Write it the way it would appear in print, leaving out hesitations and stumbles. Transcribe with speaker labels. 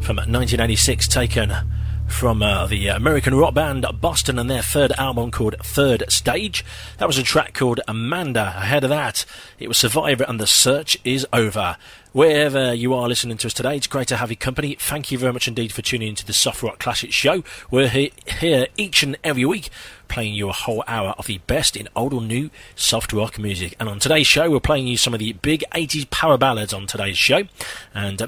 Speaker 1: from 1986, taken from the American rock band Boston and their third album called Third Stage. That was a track called Amanda. Ahead of that, it was Survivor and The Search Is Over. Wherever you are listening to us today, it's great to have your company. Thank you very much indeed for tuning into the Soft Rock Classics show. We're here each and every week playing you a whole hour of the best in old or new soft rock music. And on today's show, we're playing you some of the big 80s power ballads on today's show. And